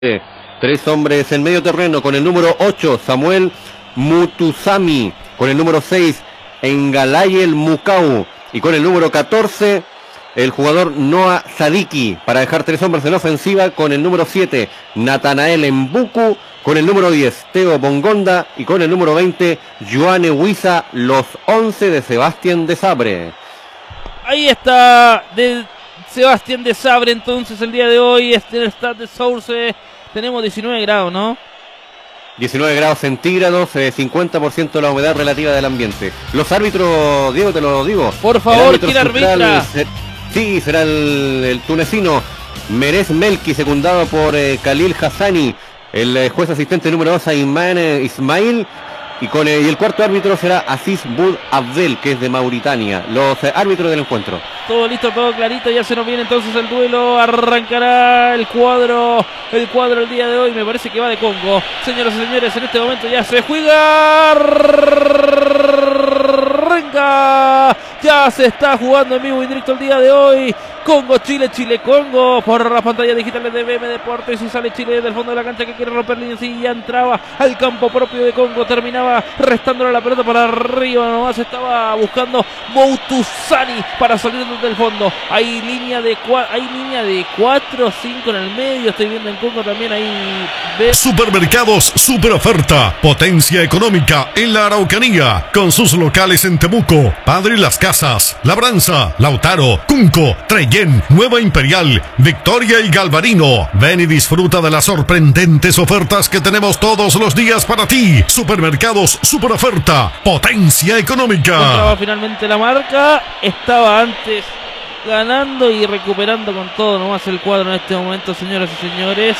Tres hombres en medio terreno con el número 8, Samuel Mutusami, con el número 6, Engalayel Mukau, y con el número 14, el jugador Noah Sadiki, para dejar tres hombres en ofensiva con el número 7, Natanael Mbuku, con el número 10, Teo Bongonda, y con el número 20, Joane Huiza, los 11 de Sebastián de Sabre. Ahí está de Sebastián de Sabre, entonces el día de hoy en el Stade de Source tenemos 19 grados, ¿no? 19 grados centígrados, 50% de la humedad relativa del ambiente. Los árbitros, Diego, te lo digo. Por favor, ¿quién arbitra? Sí, será el tunecino Merez Melki, secundado por Khalil Hassani. El juez asistente número 2, Ayman Ismail. Y el cuarto árbitro será Aziz Bud Abdel, que es de Mauritania. Los árbitros del encuentro. Todo listo, todo clarito, ya se nos viene entonces el duelo. Arrancará el cuadro el día de hoy, me parece que va de Congo. Señoras y señores, en este momento ya se juega. Arranca. Ya se está jugando en vivo y directo el día de hoy. Congo, Chile, Chile-Congo, por las pantallas digitales de BM Deportes. Y sale Chile desde el fondo de la cancha, que quiere romper líneas, y ya entraba al campo propio de Congo. Terminaba restándole la pelota para arriba, nomás estaba buscando Moutusani para salir desde el fondo. Hay línea de 4 5 en el medio, estoy viendo en Congo también ahí. Supermercados Super Oferta, potencia económica en la Araucanía, con sus locales en Temuco, Padre Las Casas, Labranza, Lautaro, Cunco, Trellén, Nueva Imperial, Victoria y Galvarino. Ven y disfruta de las sorprendentes ofertas que tenemos todos los días para ti. Supermercados Super Oferta, potencia económica. Encontraba finalmente la marca, estaba antes ganando y recuperando con todo nomás el cuadro en este momento, señoras y señores.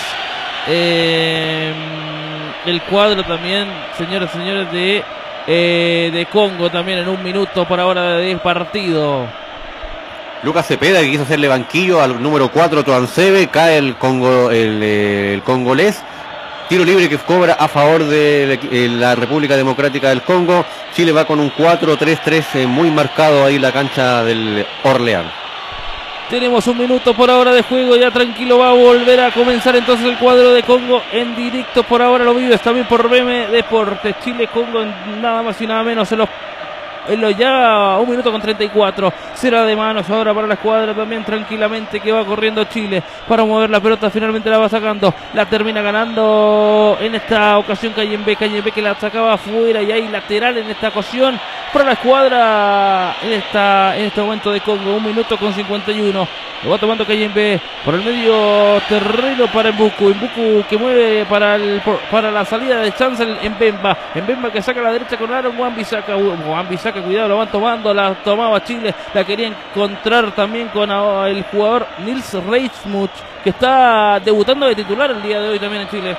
El cuadro también, señoras y señores, de Congo también en un minuto por ahora de partido. Lucas Cepeda, que quiso hacerle banquillo al número 4, Toansebe, cae el congolés. Tiro libre que cobra a favor de la República Democrática del Congo. Chile va con un 4-3-3 muy marcado ahí la cancha del Orleans. Tenemos un minuto por ahora de juego, ya tranquilo, va a volver a comenzar entonces el cuadro de Congo en directo. Por ahora lo vives también por BM Deportes. Chile-Congo, nada más y nada menos en los ya 1 minuto con 34. Será de manos ahora para la escuadra también, tranquilamente, que va corriendo Chile para mover la pelota. Finalmente la va sacando, la termina ganando en esta ocasión Kayembe, que la sacaba afuera, y hay lateral en esta ocasión para la escuadra en este momento de Congo. 1 minuto con 51. Lo va tomando Kayembe por el medio terreno para Mbuku que mueve para la salida de Chancel en Mbemba que saca a la derecha con Aaron Wan-Bissaka, cuidado, lo van tomando, la tomaba Chile, la quería encontrar también con el jugador Nils Reismuth, que está debutando de titular el día de hoy también en Chile.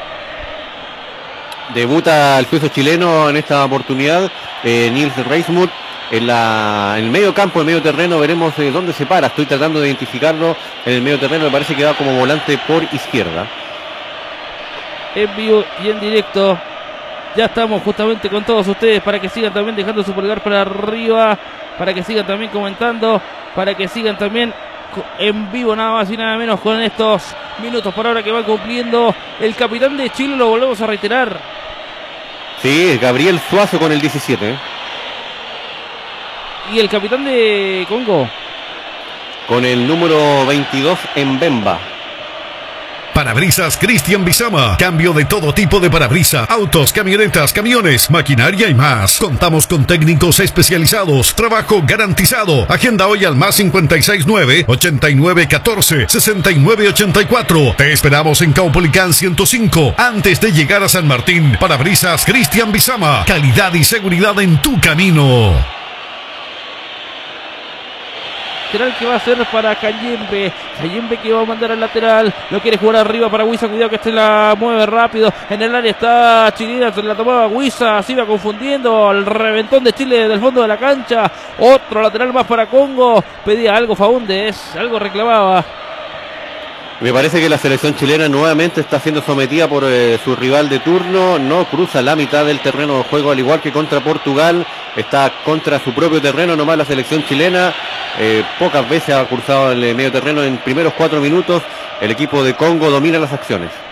Debuta el suizo chileno en esta oportunidad, Nils Reismuth. En el medio campo, en el medio terreno, veremos dónde se para. Estoy tratando de identificarlo en el medio terreno, me parece que va como volante por izquierda. En vivo y en directo, ya estamos justamente con todos ustedes para que sigan también dejando su pulgar para arriba, para que sigan también comentando, para que sigan también en vivo, nada más y nada menos, con estos minutos por ahora que va cumpliendo el capitán de Chile. Lo volvemos a reiterar. Sí, Gabriel Suazo con el 17. Y el capitán de Congo con el número 22, Mbemba. Parabrisas Cristian Bizama. Cambio de todo tipo de parabrisas, autos, camionetas, camiones, maquinaria y más. Contamos con técnicos especializados. Trabajo garantizado. Agenda hoy al más 569-8914-6984. Te esperamos en Caupolicán 105, antes de llegar a San Martín. Parabrisas Cristian Bizama. Calidad y seguridad en tu camino. Lateral que va a ser para Kayembe que va a mandar al lateral, lo quiere jugar arriba para Huiza, cuidado que la mueve rápido, en el área está Chilena, se la tomaba Huiza, se iba confundiendo, al reventón de Chile del fondo de la cancha. Otro lateral más para Congo, pedía algo Faúndez, algo reclamaba. Me parece que la selección chilena nuevamente está siendo sometida por su rival de turno. No cruza la mitad del terreno de juego, al igual que contra Portugal. Está contra su propio terreno nomás la selección chilena. Pocas veces ha cruzado el medio terreno. En primeros 4 minutos el equipo de Congo domina las acciones.